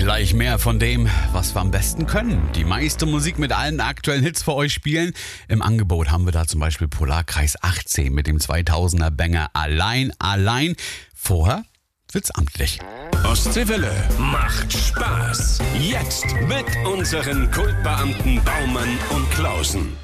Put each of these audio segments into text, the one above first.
Gleich mehr von dem, was wir am besten können. Die meiste Musik mit allen aktuellen Hits für euch spielen. Im Angebot haben wir da zum Beispiel Polarkreis 18 mit dem 2000er Banger Allein. Vorher wird's amtlich. Ostseewelle macht Spaß. Jetzt mit unseren Kultbeamten Baumann und Klausen.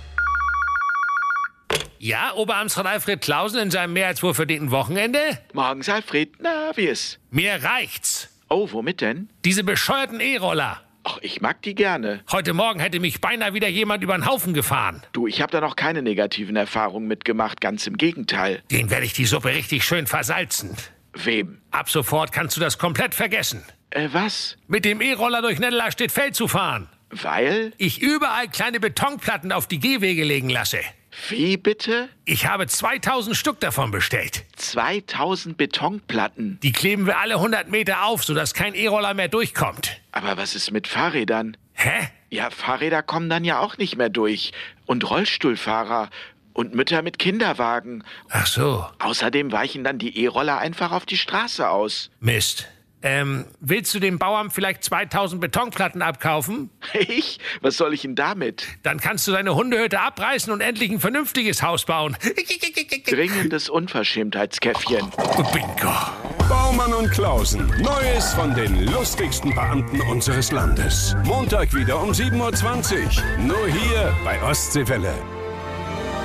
Ja, Oberamtsrat Alfred Klausen in seinem mehr als wohlverdienten Wochenende? Morgens, Alfred. Na, wie ist? Mir reicht's. Oh, womit denn? Diese bescheuerten E-Roller. Ach, ich mag die gerne. Heute Morgen hätte mich beinahe wieder jemand über den Haufen gefahren. Du, ich habe da noch keine negativen Erfahrungen mitgemacht, ganz im Gegenteil. Den werde ich die Suppe richtig schön versalzen. Wem? Ab sofort kannst du das komplett vergessen. Was? Mit dem E-Roller durch Nettelstedt-Feld zu fahren. Weil? Ich überall kleine Betonplatten auf die Gehwege legen lasse. Wie bitte? Ich habe 2000 Stück davon bestellt. 2000 Betonplatten? Die kleben wir alle 100 Meter auf, sodass kein E-Roller mehr durchkommt. Aber was ist mit Fahrrädern? Hä? Ja, Fahrräder kommen dann ja auch nicht mehr durch. Und Rollstuhlfahrer und Mütter mit Kinderwagen. Ach so. Außerdem weichen dann die E-Roller einfach auf die Straße aus. Mist. Willst du dem Bauern vielleicht 2000 Betonplatten abkaufen? Ich? Was soll ich denn damit? Dann kannst du deine Hundehütte abreißen und endlich ein vernünftiges Haus bauen. Dringendes Unverschämtheitskäffchen. Bingo. Baumann und Klausen. Neues von den lustigsten Beamten unseres Landes. Montag wieder um 7:20 Uhr. Nur hier bei Ostseewelle.